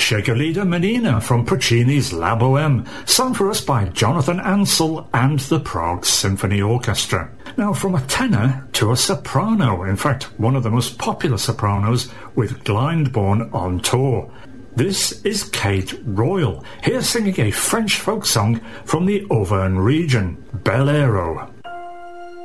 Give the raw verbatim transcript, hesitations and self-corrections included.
Shakerlida Menina from Puccini's La Boheme, sung for us by Jonathan Ansel and the Prague Symphony Orchestra. Now, from a tenor to a soprano, in fact, one of the most popular sopranos with Glyndebourne on tour. This is Kate Royal, here singing a French folk song from the Auvergne region, Bel Airo.